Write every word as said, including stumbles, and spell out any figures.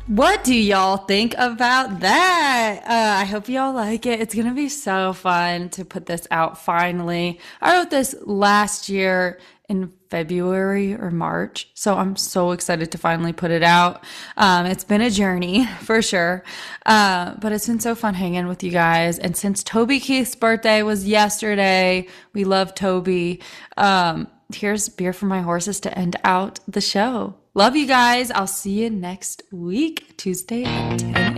What do y'all think about that? Uh, I hope y'all like it. It's going to be so fun to put this out finally. I wrote this last year in February or March, so I'm so excited to finally put it out. Um, it's been a journey for sure, uh, but it's been so fun hanging with you guys. And since Toby Keith's birthday was yesterday, we love Toby. Um, here's Beer for My Horses to end out the show. Love you guys. I'll see you next week, Tuesday at ten